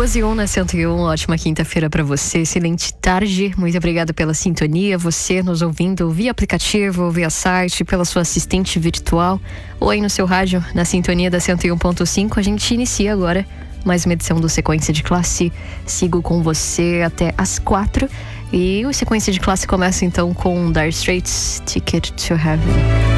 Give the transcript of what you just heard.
12h01 na 101, ótima quinta-feira para você, excelente tarde, muito obrigada pela sintonia, você nos ouvindo via aplicativo, via site, pela sua assistente virtual ou aí no seu rádio, na sintonia da 101.5, a gente inicia agora mais uma edição do Sequência de Classe, sigo com você até às 4 e o Sequência de Classe começa então com Dire Straits, Ticket to Heaven.